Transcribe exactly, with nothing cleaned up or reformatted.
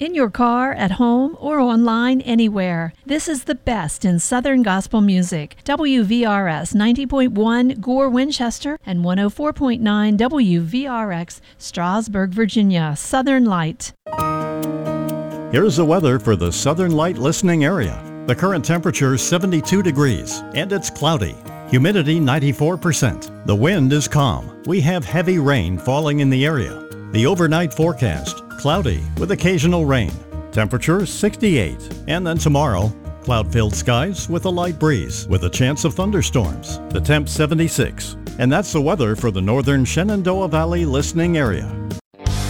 In your car, at home, or online, anywhere. This is the best in Southern gospel music. W V R S ninety point one Gore, Winchester, and one oh four point nine W V R X, Strasburg, Virginia. Southern Light. Here's the weather for the Southern Light listening area. The current temperature is seventy-two degrees, and it's cloudy. Humidity ninety-four percent. The wind is calm. We have heavy rain falling in the area. The overnight forecast, cloudy with occasional rain. Temperature sixty-eight. And then tomorrow, cloud-filled skies with a light breeze with a chance of thunderstorms. The temp seventy-six. And that's the weather for the northern Shenandoah Valley listening area.